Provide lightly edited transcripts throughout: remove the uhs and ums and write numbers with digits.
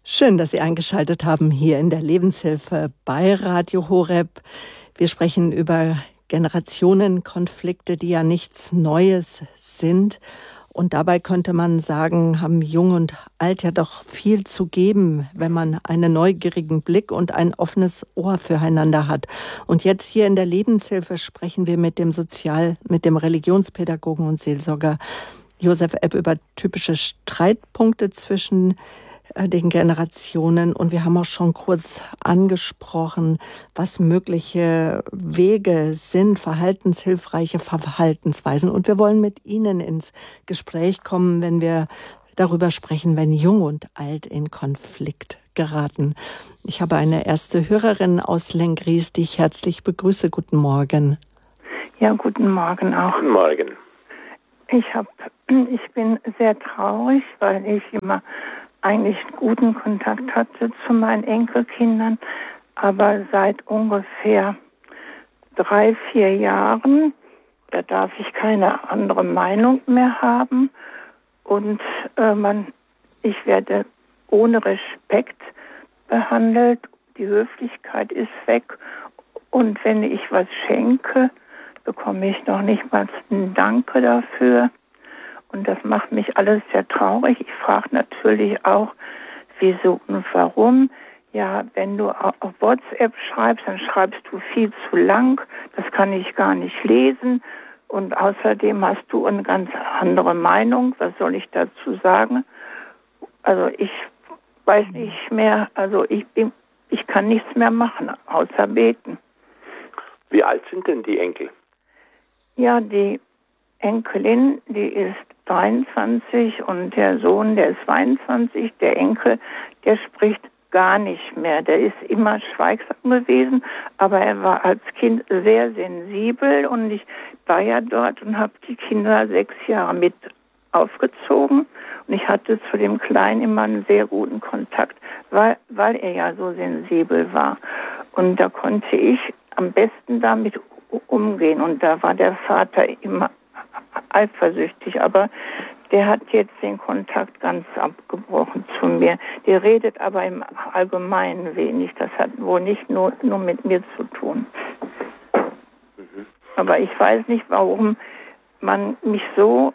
Schön, dass Sie eingeschaltet haben hier in der Lebenshilfe bei Radio Horeb. Wir sprechen über Generationenkonflikte, die ja nichts Neues sind. Und dabei könnte man sagen, haben Jung und Alt ja doch viel zu geben, wenn man einen neugierigen Blick und ein offenes Ohr füreinander hat. Und jetzt hier in der Lebenshilfe sprechen wir mit dem Religionspädagogen und Seelsorger Josef Epp über typische Streitpunkte zwischen den Generationen. Und wir haben auch schon kurz angesprochen, was mögliche Wege sind, verhaltenshilfreiche Verhaltensweisen. Und wir wollen mit Ihnen ins Gespräch kommen, wenn wir darüber sprechen, wenn Jung und Alt in Konflikt geraten. Ich habe eine erste Hörerin aus Lenggries, die ich herzlich begrüße. Guten Morgen. Ja, guten Morgen auch. Guten Morgen. Ich bin sehr traurig, weil ich immer eigentlich guten Kontakt hatte zu meinen Enkelkindern, aber seit ungefähr 3-4 Jahren, da darf ich keine andere Meinung mehr haben und ich werde ohne Respekt behandelt, die Höflichkeit ist weg und wenn ich was schenke, bekomme ich noch nicht mal ein Danke dafür. Und das macht mich alles sehr traurig. Ich frage natürlich auch, wieso und warum. Ja, wenn du auf WhatsApp schreibst, dann schreibst du viel zu lang. Das kann ich gar nicht lesen. Und außerdem hast du eine ganz andere Meinung. Was soll ich dazu sagen? Also ich weiß nicht mehr. Also ich kann nichts mehr machen, außer beten. Wie alt sind denn die Enkel? Ja, die Enkelin, die ist 23 und der Sohn, der ist 22. Der Enkel, der spricht gar nicht mehr. Der ist immer schweigsam gewesen, aber er war als Kind sehr sensibel und ich war ja dort und habe die Kinder 6 Jahre mit aufgezogen und ich hatte zu dem Kleinen immer einen sehr guten Kontakt, weil er ja so sensibel war. Und da konnte ich am besten damit umgehen und da war der Vater immer eifersüchtig, aber der hat jetzt den Kontakt ganz abgebrochen zu mir. Der redet aber im Allgemeinen wenig. Das hat wohl nicht nur mit mir zu tun. Mhm. Aber ich weiß nicht, warum man mich so,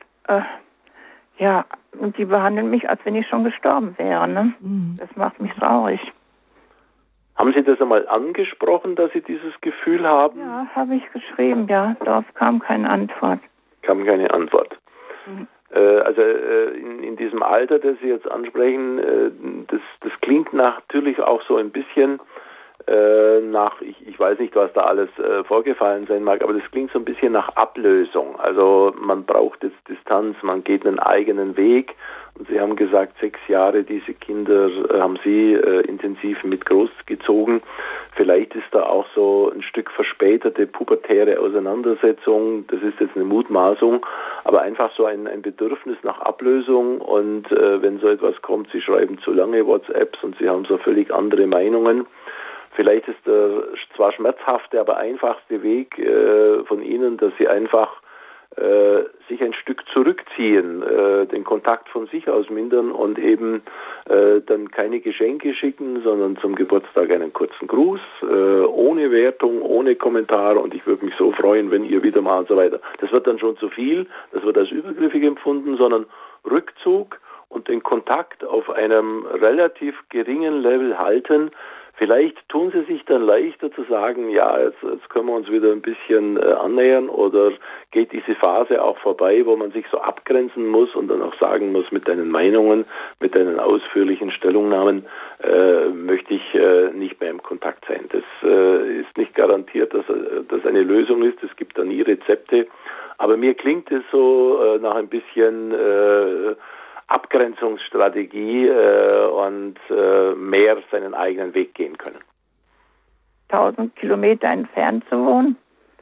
und die behandeln mich, als wenn ich schon gestorben wäre. Ne? Mhm. Das macht mich traurig. Haben Sie das einmal angesprochen, dass Sie dieses Gefühl haben? Ja, habe ich geschrieben, ja. Darauf kam keine Antwort. Kam keine Antwort. Mhm. In diesem Alter, das Sie jetzt ansprechen, das klingt natürlich auch so ein bisschen nach, ich weiß nicht, was da alles vorgefallen sein mag, aber das klingt so ein bisschen nach Ablösung. Also man braucht jetzt Distanz, man geht einen eigenen Weg. Und Sie haben gesagt, 6 Jahre, diese Kinder haben Sie intensiv mit großgezogen. Vielleicht ist da auch so ein Stück verspätete pubertäre Auseinandersetzung. Das ist jetzt eine Mutmaßung, aber einfach so ein Bedürfnis nach Ablösung. Und wenn so etwas kommt, Sie schreiben zu lange WhatsApps und Sie haben so völlig andere Meinungen. Vielleicht ist der zwar schmerzhafte, aber einfachste Weg von Ihnen, dass Sie einfach sich ein Stück zurückziehen, den Kontakt von sich aus mindern und eben dann keine Geschenke schicken, sondern zum Geburtstag einen kurzen Gruß, ohne Wertung, ohne Kommentar und ich würde mich so freuen, wenn ihr wieder mal und so weiter. Das wird dann schon zu viel, das wird als übergriffig empfunden, sondern Rückzug und den Kontakt auf einem relativ geringen Level halten. Vielleicht tun Sie sich dann leichter zu sagen, ja, jetzt können wir uns wieder ein bisschen annähern oder geht diese Phase auch vorbei, wo man sich so abgrenzen muss und dann auch sagen muss, mit deinen Meinungen, mit deinen ausführlichen Stellungnahmen möchte ich nicht mehr im Kontakt sein. Das ist nicht garantiert, dass das eine Lösung ist. Es gibt da nie Rezepte. Aber mir klingt es so nach ein bisschen Abgrenzungsstrategie und mehr seinen eigenen Weg gehen können. 1000 Kilometer entfernt zu wohnen?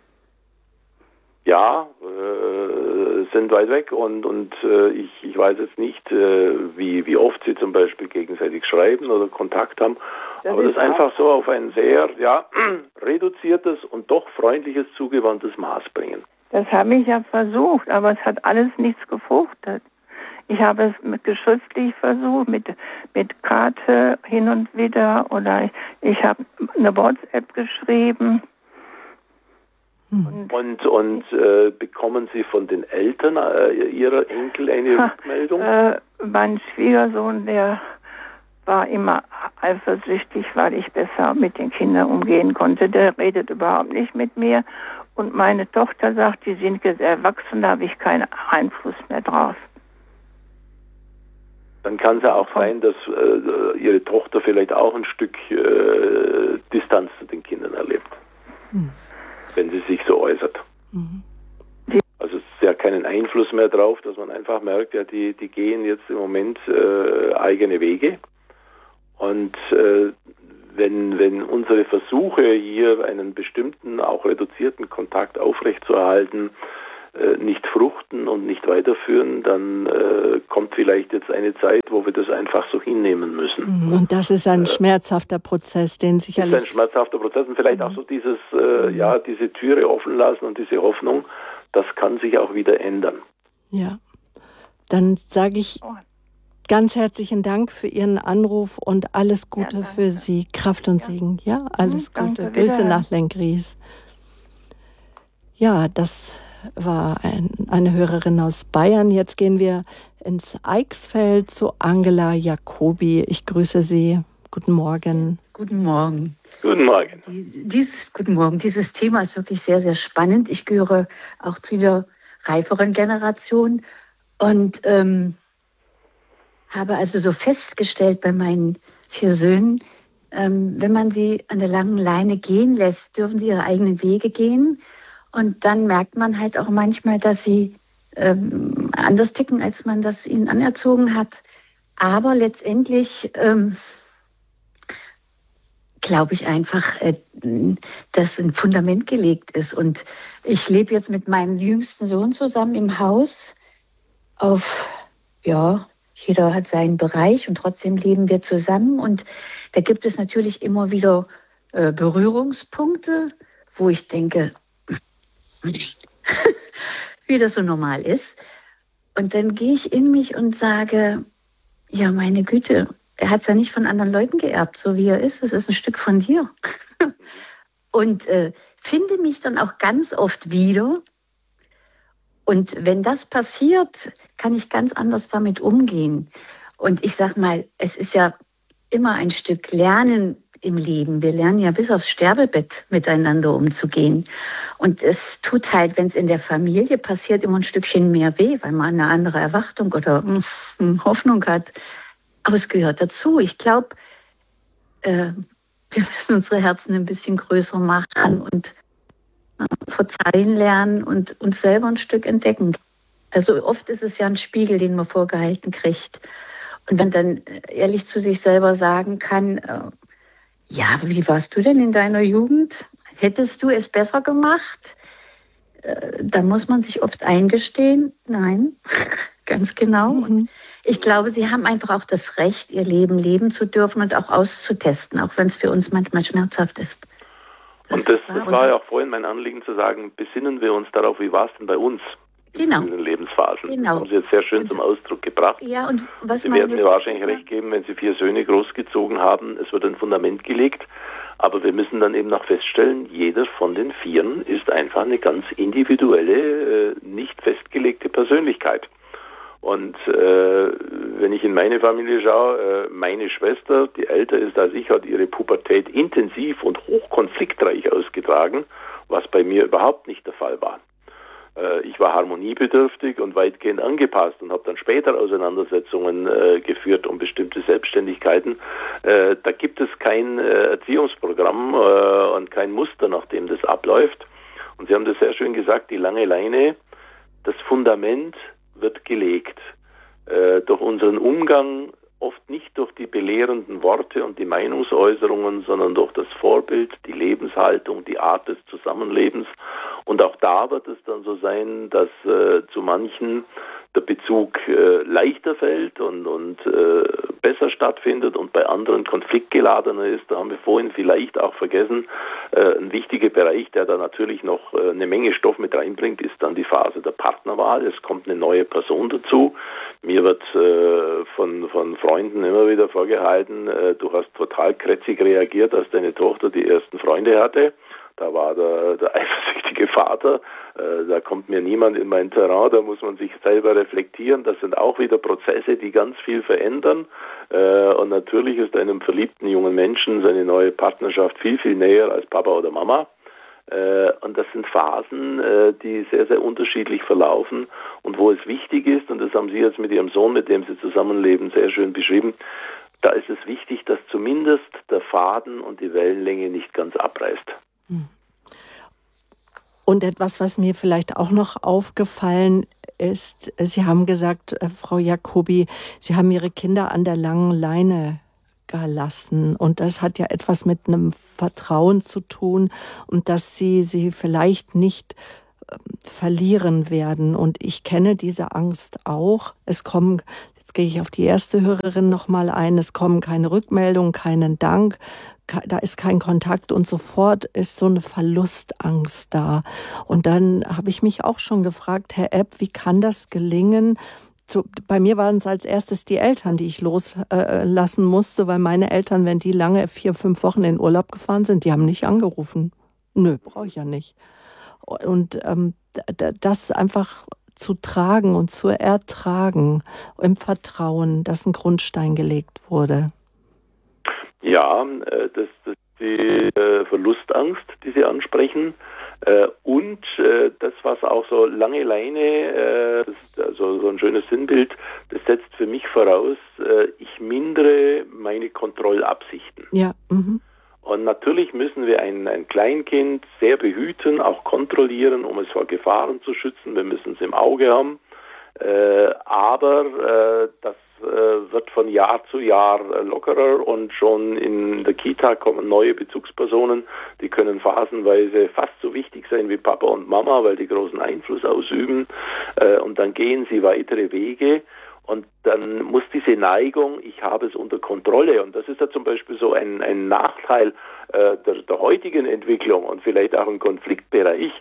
Ja, sind weit weg und ich weiß jetzt nicht, wie oft sie zum Beispiel gegenseitig schreiben oder Kontakt haben, aber das einfach so auf ein sehr reduziertes und doch freundliches, zugewandtes Maß bringen. Das habe ich ja versucht, aber es hat alles nichts gefruchtet. Ich habe es schriftlich versucht, mit Karte hin und wieder, oder ich habe eine WhatsApp geschrieben. Und bekommen Sie von den Eltern Ihrer Enkel eine Rückmeldung? Mein Schwiegersohn, der war immer eifersüchtig, weil ich besser mit den Kindern umgehen konnte. Der redet überhaupt nicht mit mir. Und meine Tochter sagt, die sind jetzt erwachsen, da habe ich keinen Einfluss mehr drauf. Dann kann es ja auch sein, dass Ihre Tochter vielleicht auch ein Stück Distanz zu den Kindern erlebt, wenn sie sich so äußert. Also es ist ja keinen Einfluss mehr drauf, dass man einfach merkt, ja, die gehen jetzt im Moment eigene Wege. Und wenn unsere Versuche hier einen bestimmten, auch reduzierten Kontakt aufrechtzuerhalten, nicht fruchten und nicht weiterführen, dann kommt vielleicht jetzt eine Zeit, wo wir das einfach so hinnehmen müssen. Und das ist ein schmerzhafter Prozess, den sicherlich... Das ist ein schmerzhafter Prozess und vielleicht auch so dieses, diese Türe offen lassen und diese Hoffnung, das kann sich auch wieder ändern. Ja, dann sage ich ganz herzlichen Dank für Ihren Anruf und alles Gute für Sie, Kraft und Segen. Ja, alles Gute. Danke, Grüße nach Lenkries. Ja, das war eine Hörerin aus Bayern. Jetzt gehen wir ins Eichsfeld zu Angela Jacobi. Ich grüße Sie. Guten Morgen. Guten Morgen. Guten Morgen. Guten Morgen. Dieses Thema ist wirklich sehr, sehr spannend. Ich gehöre auch zu der reiferen Generation und habe also so festgestellt bei meinen 4 Söhnen, wenn man sie an der langen Leine gehen lässt, dürfen sie ihre eigenen Wege gehen. Und dann merkt man halt auch manchmal, dass sie anders ticken, als man das ihnen anerzogen hat. Aber letztendlich glaube ich einfach, dass ein Fundament gelegt ist. Und ich lebe jetzt mit meinem jüngsten Sohn zusammen im Haus. Jeder hat seinen Bereich und trotzdem leben wir zusammen. Und da gibt es natürlich immer wieder Berührungspunkte, wo ich denke, wie das so normal ist. Und dann gehe ich in mich und sage, ja, meine Güte, er hat es ja nicht von anderen Leuten geerbt, so wie er ist. Das ist ein Stück von dir. Und finde mich dann auch ganz oft wieder. Und wenn das passiert, kann ich ganz anders damit umgehen. Und ich sag mal, es ist ja immer ein Stück Lernen im Leben. Wir lernen ja bis aufs Sterbebett miteinander umzugehen. Und es tut halt, wenn es in der Familie passiert, immer ein Stückchen mehr weh, weil man eine andere Erwartung oder Hoffnung hat. Aber es gehört dazu. Ich glaube, wir müssen unsere Herzen ein bisschen größer machen und verzeihen lernen und uns selber ein Stück entdecken. Also oft ist es ja ein Spiegel, den man vorgehalten kriegt. Und wenn dann ehrlich zu sich selber sagen kann, ja, wie warst du denn in deiner Jugend? Hättest du es besser gemacht? Da muss man sich oft eingestehen, nein, ganz genau. Und ich glaube, sie haben einfach auch das Recht, ihr Leben leben zu dürfen und auch auszutesten, auch wenn es für uns manchmal schmerzhaft ist. Und das war ja auch vorhin mein Anliegen zu sagen, besinnen wir uns darauf, wie war es denn bei uns in diesen Lebensphasen. Genau. Das haben Sie jetzt sehr schön zum Ausdruck gebracht. Ja, und was Sie werden mir wahrscheinlich recht geben, wenn Sie 4 Söhne großgezogen haben, es wird ein Fundament gelegt, aber wir müssen dann eben noch feststellen, jeder von den 4 ist einfach eine ganz individuelle, nicht festgelegte Persönlichkeit. Und wenn ich in meine Familie schaue, meine Schwester, die älter ist als ich, hat ihre Pubertät intensiv und hochkonfliktreich ausgetragen, was bei mir überhaupt nicht der Fall war. Ich war harmoniebedürftig und weitgehend angepasst und habe dann später Auseinandersetzungen geführt um bestimmte Selbstständigkeiten. Da gibt es kein Erziehungsprogramm und kein Muster, nach dem das abläuft. Und Sie haben das sehr schön gesagt, die lange Leine, das Fundament wird gelegt. Durch unseren Umgang, oft nicht durch die belehrenden Worte und die Meinungsäußerungen, sondern durch das Vorbild, die Lebenshaltung, die Art des Zusammenlebens. Und auch da wird es dann so sein, dass zu manchen der Bezug leichter fällt und besser stattfindet und bei anderen konfliktgeladener ist. Da haben wir vorhin vielleicht auch vergessen, ein wichtiger Bereich, der da natürlich noch eine Menge Stoff mit reinbringt, ist dann die Phase der Partnerwahl. Es kommt eine neue Person dazu. Mir wird von Freunden immer wieder vorgehalten, du hast total krätzig reagiert, als deine Tochter die ersten Freunde hatte. Da war der eifersüchtige Vater, da kommt mir niemand in mein Terrain, da muss man sich selber reflektieren. Das sind auch wieder Prozesse, die ganz viel verändern. Und natürlich ist einem verliebten jungen Menschen seine neue Partnerschaft viel, viel näher als Papa oder Mama. Und das sind Phasen, die sehr, sehr unterschiedlich verlaufen und wo es wichtig ist, und das haben Sie jetzt mit Ihrem Sohn, mit dem Sie zusammenleben, sehr schön beschrieben, da ist es wichtig, dass zumindest der Faden und die Wellenlänge nicht ganz abreißt. Und etwas, was mir vielleicht auch noch aufgefallen ist, Sie haben gesagt, Frau Jacobi, Sie haben Ihre Kinder an der langen Leine gelassen. Und das hat ja etwas mit einem Vertrauen zu tun und dass Sie vielleicht nicht verlieren werden. Und ich kenne diese Angst auch. Jetzt gehe ich auf die erste Hörerin nochmal ein, es kommen keine Rückmeldungen, keinen Dank, da ist kein Kontakt und sofort ist so eine Verlustangst da. Und dann habe ich mich auch schon gefragt, Herr Epp, wie kann das gelingen? Bei mir waren es als erstes die Eltern, die ich loslassen musste, weil meine Eltern, wenn die lange 4-5 Wochen in Urlaub gefahren sind, die haben nicht angerufen. Nö, brauche ich ja nicht. Und das einfach zu tragen und zu ertragen im Vertrauen, dass ein Grundstein gelegt wurde. Ja, das ist die Verlustangst, die Sie ansprechen. Und das, was auch so lange Leine, also so ein schönes Sinnbild, das setzt für mich voraus, ich mindere meine Kontrollabsichten. Ja. Mhm. Und natürlich müssen wir ein Kleinkind sehr behüten, auch kontrollieren, um es vor Gefahren zu schützen. Wir müssen es im Auge haben. Aber das wird von Jahr zu Jahr lockerer und schon in der Kita kommen neue Bezugspersonen, die können phasenweise fast so wichtig sein wie Papa und Mama, weil die großen Einfluss ausüben, und dann gehen sie weitere Wege. Und dann muss diese Neigung, ich habe es unter Kontrolle, und das ist ja zum Beispiel so ein Nachteil der heutigen Entwicklung und vielleicht auch ein Konfliktbereich.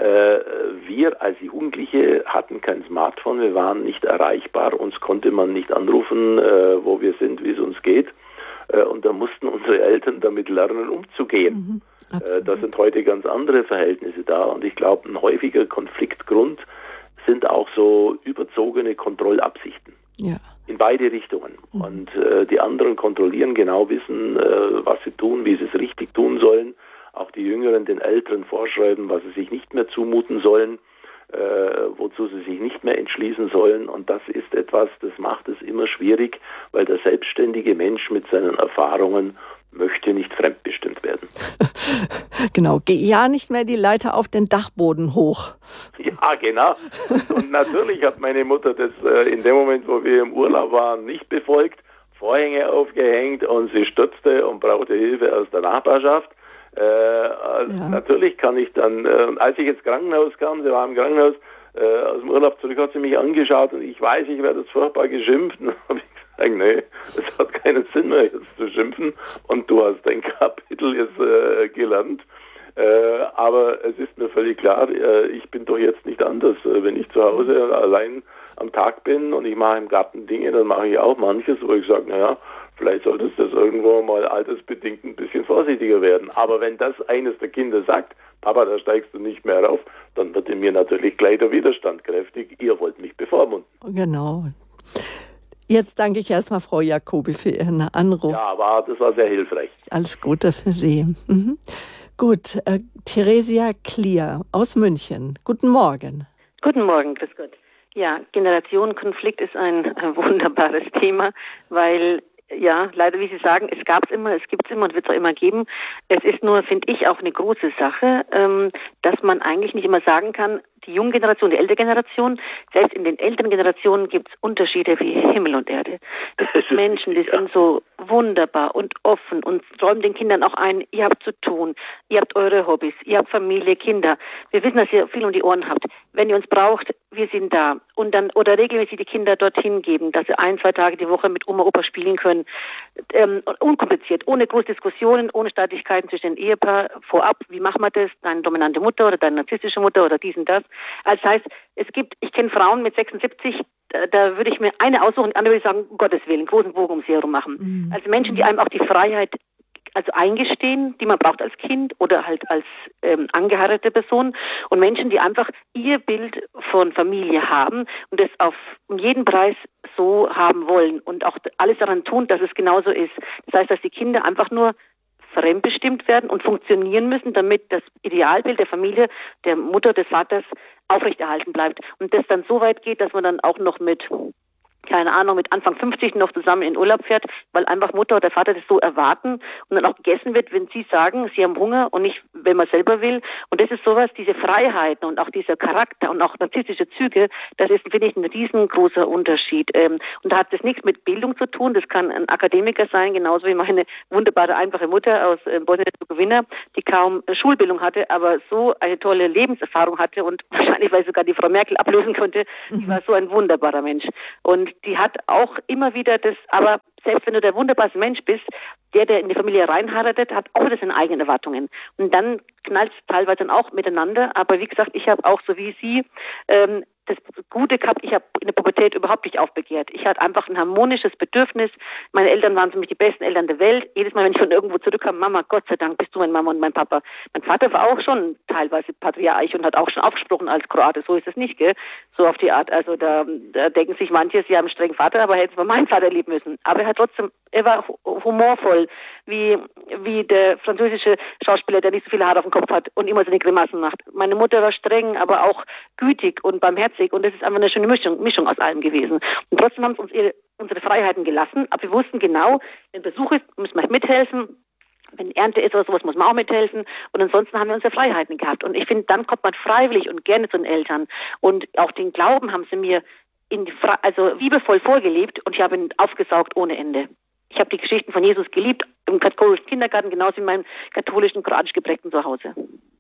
Wir als Jugendliche hatten kein Smartphone, wir waren nicht erreichbar, uns konnte man nicht anrufen, wo wir sind, wie es uns geht. Und da mussten unsere Eltern damit lernen, umzugehen. Da sind heute ganz andere Verhältnisse da, und ich glaube, ein häufiger Konfliktgrund sind auch so überzogene Kontrollabsichten. Ja. In beide Richtungen. Und die anderen kontrollieren, genau wissen, was sie tun, wie sie es richtig tun sollen. Auch die Jüngeren den Älteren vorschreiben, was sie sich nicht mehr zumuten sollen, wozu sie sich nicht mehr entschließen sollen. Und das ist etwas, das macht es immer schwierig, weil der selbstständige Mensch mit seinen Erfahrungen möchte nicht fremdbestimmt werden. Genau, geh ja nicht mehr die Leiter auf den Dachboden hoch. Ja, genau. Und natürlich hat meine Mutter das in dem Moment, wo wir im Urlaub waren, nicht befolgt, Vorhänge aufgehängt und sie stürzte und brauchte Hilfe aus der Nachbarschaft. Natürlich kann ich dann, als ich ins Krankenhaus kam, sie war im Krankenhaus, aus dem Urlaub zurück, hat sie mich angeschaut und ich weiß, ich werde jetzt furchtbar geschimpft. Und dann habe ich gesagt, nee, es hat keinen Sinn mehr jetzt zu schimpfen und du hast dein Kapitel jetzt gelernt. Aber es ist mir völlig klar, ich bin doch jetzt nicht anders. Wenn ich zu Hause allein am Tag bin und ich mache im Garten Dinge, dann mache ich auch manches, wo ich sage, naja, vielleicht solltest du das irgendwo mal altersbedingt ein bisschen vorsichtiger werden. Aber wenn das eines der Kinder sagt, Papa, da steigst du nicht mehr rauf, dann wird in mir natürlich gleich der Widerstand kräftig. Ihr wollt mich bevormunden. Genau. Jetzt danke ich erstmal Frau Jacobi für Ihren Anruf. Ja, aber das war sehr hilfreich. Alles Gute für Sie. Mhm. Gut, Theresia Klier aus München. Guten Morgen. Guten Morgen, grüß Gott. Ja, Generationenkonflikt ist ein wunderbares Thema, weil, ja, leider, wie Sie sagen, es gibt's immer und wird es auch immer geben. Es ist nur, finde ich, auch eine große Sache, dass man eigentlich nicht immer sagen kann, die junge Generation, die ältere Generation. Selbst in den älteren Generationen gibt es Unterschiede wie Himmel und Erde. Das sind Menschen, die sind so wunderbar und offen und räumen den Kindern auch ein, ihr habt zu tun, ihr habt eure Hobbys, ihr habt Familie, Kinder. Wir wissen, dass ihr viel um die Ohren habt. Wenn ihr uns braucht, wir sind da. Und dann, oder regelmäßig die Kinder dorthin geben, dass sie 1-2 Tage die Woche mit Oma, Opa spielen können. Unkompliziert, ohne große Diskussionen, ohne Streitigkeiten zwischen den Ehepaar vorab. Wie machen wir das? Deine dominante Mutter oder deine narzisstische Mutter oder dies und das. Also das heißt, ich kenne Frauen mit 76, da würde ich mir eine aussuchen, die andere würde ich sagen, um Gottes Willen, großen Bogen um sie herum machen. Mhm. Also Menschen, die einem auch die Freiheit eingestehen, die man braucht als Kind oder halt als angeheiratete Person, und Menschen, die einfach ihr Bild von Familie haben und das um jeden Preis so haben wollen und auch alles daran tun, dass es genauso ist. Das heißt, dass die Kinder einfach nur fremdbestimmt werden und funktionieren müssen, damit das Idealbild der Familie, der Mutter, des Vaters aufrechterhalten bleibt. Und das dann so weit geht, dass man dann auch noch mit Anfang 50 noch zusammen in Urlaub fährt, weil einfach Mutter oder Vater das so erwarten und dann auch gegessen wird, wenn sie sagen, sie haben Hunger und nicht, wenn man selber will. Und das ist sowas, diese Freiheiten und auch dieser Charakter und auch narzisstische Züge, das ist, finde ich, ein riesengroßer Unterschied. Und da hat das nichts mit Bildung zu tun, das kann ein Akademiker sein, genauso wie meine wunderbare, einfache Mutter aus Bosnien-Herzegowina, die kaum Schulbildung hatte, aber so eine tolle Lebenserfahrung hatte und wahrscheinlich, weil sogar die Frau Merkel ablösen konnte, die war so ein wunderbarer Mensch. Und die hat auch immer wieder das, aber selbst wenn du der wunderbarste Mensch bist, der in die Familie reinheiratet, hat auch seine eigenen Erwartungen. Und dann knallt es teilweise dann auch miteinander. Aber wie gesagt, ich habe auch so wie Sie das Gute gehabt, ich habe in der Pubertät überhaupt nicht aufbegehrt. Ich hatte einfach ein harmonisches Bedürfnis. Meine Eltern waren für mich die besten Eltern der Welt. Jedes Mal, wenn ich von irgendwo zurückkam, Mama, Gott sei Dank bist du meine Mama und mein Papa. Mein Vater war auch schon teilweise patriarchisch und hat auch schon aufgesprochen als Kroate. So ist es nicht, gell? So auf die Art. Also da denken sich manche, sie haben einen strengen Vater, aber hätten wir meinen Vater lieben müssen. Aber er war humorvoll, wie der französische Schauspieler, der nicht so viele Haare auf dem Kopf hat und immer seine Grimassen macht. Meine Mutter war streng, aber auch gütig und barmherzig, und das ist einfach eine schöne Mischung aus allem gewesen. Und trotzdem haben sie uns unsere Freiheiten gelassen, aber wir wussten genau, wenn Besuch ist, müssen wir mithelfen. Wenn Ernte ist oder sowas, muss man auch mithelfen. Und ansonsten haben wir unsere Freiheiten gehabt. Und ich finde, dann kommt man freiwillig und gerne zu den Eltern. Und auch den Glauben haben sie mir liebevoll vorgelebt, und ich habe ihn aufgesaugt ohne Ende. Ich habe die Geschichten von Jesus geliebt, im katholischen Kindergarten, genauso wie in meinem katholischen, kroatisch geprägten Zuhause.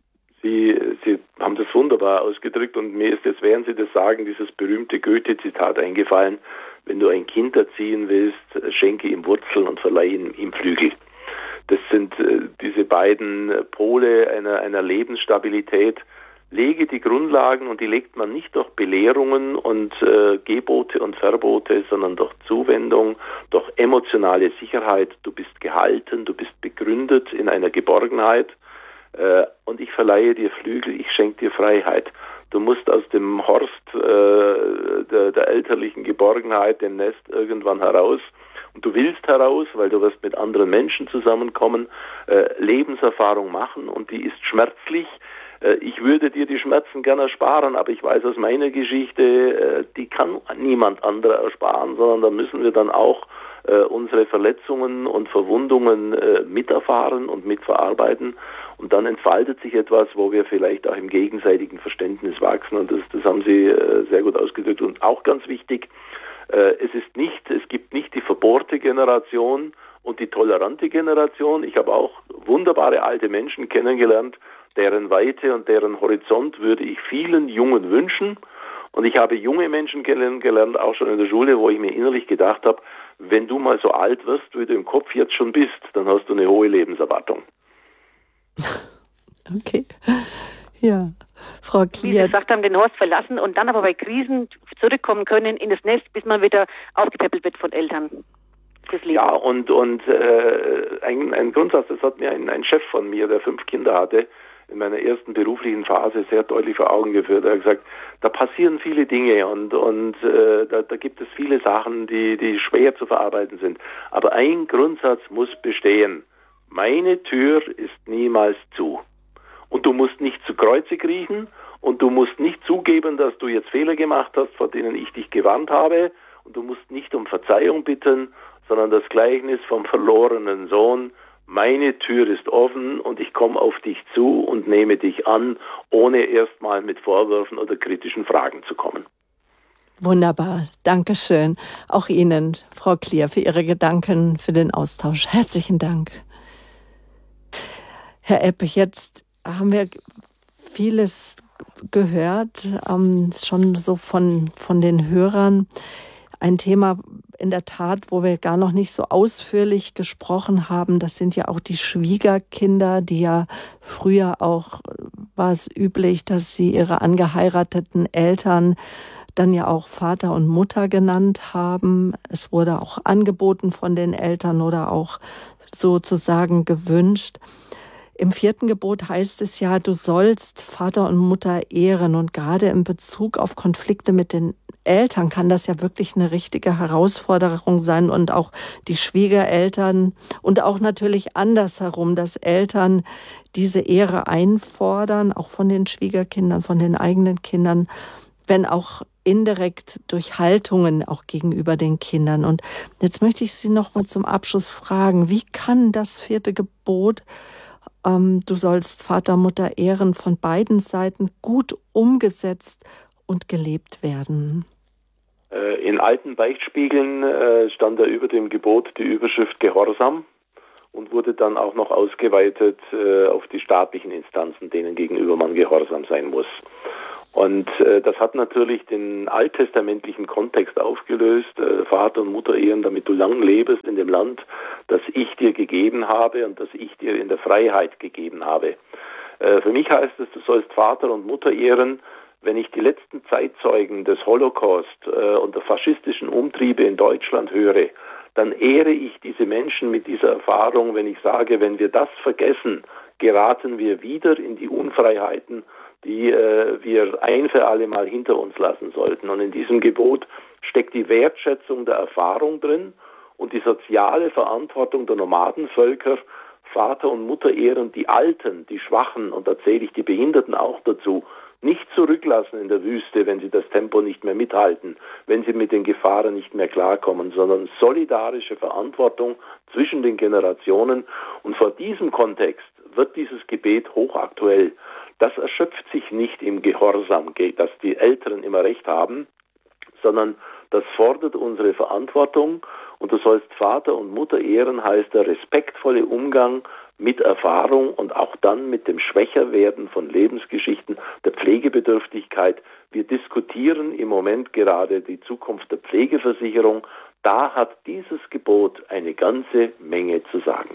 Sie haben das wunderbar ausgedrückt, und mir ist jetzt, während Sie das sagen, dieses berühmte Goethe-Zitat eingefallen: Wenn du ein Kind erziehen willst, schenke ihm Wurzeln und verleihe ihm Flügel. Das sind diese beiden Pole einer Lebensstabilität. Lege die Grundlagen, und die legt man nicht durch Belehrungen und Gebote und Verbote, sondern durch Zuwendung, durch emotionale Sicherheit. Du bist gehalten, du bist begründet in einer Geborgenheit, und ich verleihe dir Flügel, ich schenke dir Freiheit. Du musst aus dem Horst der elterlichen Geborgenheit, dem Nest, irgendwann heraus. Und du willst heraus, weil du wirst mit anderen Menschen zusammenkommen, Lebenserfahrung machen, und die ist schmerzlich. Ich würde dir die Schmerzen gerne ersparen, aber ich weiß aus meiner Geschichte, die kann niemand anderer ersparen, sondern da müssen wir dann auch unsere Verletzungen und Verwundungen miterfahren und mitverarbeiten. Und dann entfaltet sich etwas, wo wir vielleicht auch im gegenseitigen Verständnis wachsen. Und das haben Sie sehr gut ausgedrückt. Und auch ganz wichtig, es gibt nicht die verbohrte Generation und die tolerante Generation. Ich habe auch wunderbare alte Menschen kennengelernt, deren Weite und deren Horizont würde ich vielen Jungen wünschen. Und ich habe junge Menschen kennengelernt, auch schon in der Schule, wo ich mir innerlich gedacht habe, wenn du mal so alt wirst, wie du im Kopf jetzt schon bist, dann hast du eine hohe Lebenserwartung. Okay. Ja, Frau Klier. Wie Sie gesagt haben, den Horst verlassen und dann aber bei Krisen zurückkommen können in das Nest, bis man wieder aufgepäppelt wird von Eltern. Ja, und ein Grundsatz, das hat mir ein Chef von mir, der 5 Kinder hatte, in meiner ersten beruflichen Phase sehr deutlich vor Augen geführt. Er hat gesagt, da passieren viele Dinge und da gibt es viele Sachen, die schwer zu verarbeiten sind. Aber ein Grundsatz muss bestehen: Meine Tür ist niemals zu. Und du musst nicht zu Kreuze kriechen, und du musst nicht zugeben, dass du jetzt Fehler gemacht hast, vor denen ich dich gewarnt habe, und du musst nicht um Verzeihung bitten, sondern das Gleichnis vom verlorenen Sohn: meine Tür ist offen und ich komme auf dich zu und nehme dich an, ohne erstmal mit Vorwürfen oder kritischen Fragen zu kommen. Wunderbar, Dankeschön. Auch Ihnen, Frau Klier, für Ihre Gedanken, für den Austausch. Herzlichen Dank. Herr Epp, jetzt haben wir vieles gehört, schon so von den Hörern. Ein Thema in der Tat, wo wir gar noch nicht so ausführlich gesprochen haben, das sind ja auch die Schwiegerkinder, die ja früher auch, war es üblich, dass sie ihre angeheirateten Eltern dann ja auch Vater und Mutter genannt haben. Es wurde auch angeboten von den Eltern oder auch sozusagen gewünscht. Im 4. Gebot heißt es ja, du sollst Vater und Mutter ehren. Und gerade in Bezug auf Konflikte mit den Eltern kann das ja wirklich eine richtige Herausforderung sein. Und auch die Schwiegereltern und auch natürlich andersherum, dass Eltern diese Ehre einfordern, auch von den Schwiegerkindern, von den eigenen Kindern, wenn auch indirekt durch Haltungen auch gegenüber den Kindern. Und jetzt möchte ich Sie noch mal zum Abschluss fragen, wie kann das 4. Gebot, du sollst Vater, Mutter ehren, von beiden Seiten gut umgesetzt und gelebt werden? In alten Beichtspiegeln stand da über dem Gebot die Überschrift Gehorsam und wurde dann auch noch ausgeweitet auf die staatlichen Instanzen, denen gegenüber man gehorsam sein muss. Und das hat natürlich den alttestamentlichen Kontext aufgelöst, Vater und Mutter ehren, damit du lang lebst in dem Land, das ich dir gegeben habe und das ich dir in der Freiheit gegeben habe. Für mich heißt es, du sollst Vater und Mutter ehren, wenn ich die letzten Zeitzeugen des Holocaust und der faschistischen Umtriebe in Deutschland höre, dann ehre ich diese Menschen mit dieser Erfahrung, wenn ich sage, wenn wir das vergessen, geraten wir wieder in die Unfreiheiten, die wir ein für alle Mal hinter uns lassen sollten. Und in diesem Gebot steckt die Wertschätzung der Erfahrung drin und die soziale Verantwortung der Nomadenvölker, Vater und Mutter ehren, die Alten, die Schwachen, und da zähle ich die Behinderten auch dazu, nicht zurücklassen in der Wüste, wenn sie das Tempo nicht mehr mithalten, wenn sie mit den Gefahren nicht mehr klarkommen, sondern solidarische Verantwortung zwischen den Generationen. Und vor diesem Kontext wird dieses Gebet hochaktuell. Das erschöpft sich nicht im Gehorsam, dass die Älteren immer recht haben, sondern das fordert unsere Verantwortung. Und du sollst Vater und Mutter ehren, heißt der respektvolle Umgang mit Erfahrung und auch dann mit dem Schwächerwerden von Lebensgeschichten, der Pflegebedürftigkeit. Wir diskutieren im Moment gerade die Zukunft der Pflegeversicherung. Da hat dieses Gebot eine ganze Menge zu sagen.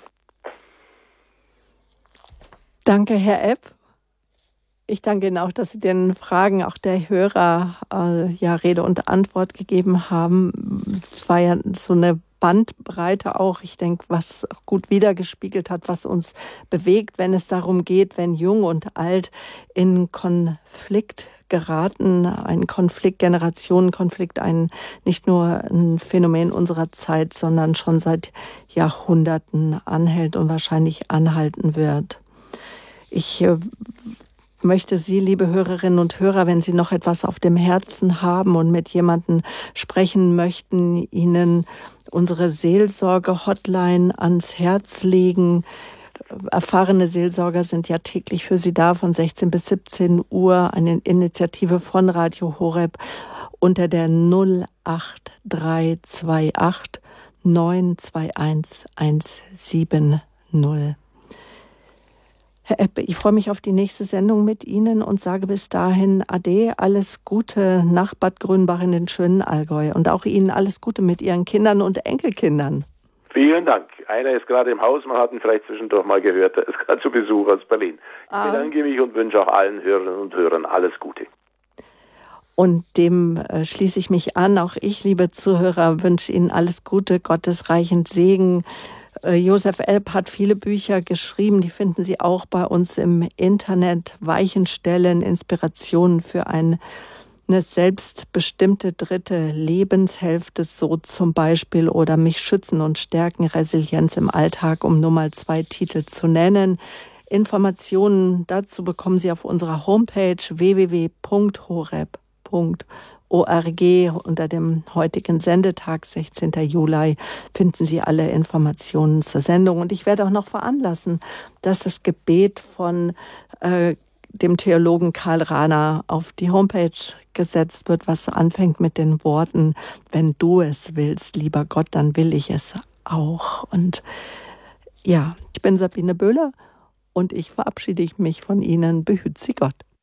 Danke, Herr Epp. Ich danke Ihnen auch, dass Sie den Fragen auch der Hörer Rede und Antwort gegeben haben. Es war ja so eine Bandbreite auch, ich denke, was gut wiedergespiegelt hat, was uns bewegt, wenn es darum geht, wenn Jung und Alt in Konflikt geraten, ein Konflikt, Generationenkonflikt, nicht nur ein Phänomen unserer Zeit, sondern schon seit Jahrhunderten anhält und wahrscheinlich anhalten wird. Ich möchte Sie, liebe Hörerinnen und Hörer, wenn Sie noch etwas auf dem Herzen haben und mit jemandem sprechen möchten, Ihnen unsere Seelsorge-Hotline ans Herz legen. Erfahrene Seelsorger sind ja täglich für Sie da von 16 bis 17 Uhr. Eine Initiative von Radio Horeb unter der 08328 921 170. Herr Epp, ich freue mich auf die nächste Sendung mit Ihnen und sage bis dahin Ade, alles Gute nach Bad Grünbach in den schönen Allgäu und auch Ihnen alles Gute mit Ihren Kindern und Enkelkindern. Vielen Dank. Einer ist gerade im Haus, man hat ihn vielleicht zwischendurch mal gehört, er ist gerade zu Besuch aus Berlin. Ich bedanke mich und wünsche auch allen Hörerinnen und Hörern alles Gute. Und dem schließe ich mich an. Auch ich, liebe Zuhörer, wünsche Ihnen alles Gute, Gottesreichen Segen. Josef Epp hat viele Bücher geschrieben, die finden Sie auch bei uns im Internet. Weichenstellen, Inspirationen für eine selbstbestimmte dritte Lebenshälfte, so zum Beispiel, oder Mich schützen und stärken, Resilienz im Alltag, um nur mal 2 Titel zu nennen. Informationen dazu bekommen Sie auf unserer Homepage www.horeb.org. unter dem heutigen Sendetag, 16. Juli, finden Sie alle Informationen zur Sendung. Und ich werde auch noch veranlassen, dass das Gebet von dem Theologen Karl Rahner auf die Homepage gesetzt wird, was anfängt mit den Worten: Wenn du es willst, lieber Gott, dann will ich es auch. Und ja, ich bin Sabine Böhler und ich verabschiede mich von Ihnen. Behüt Sie Gott.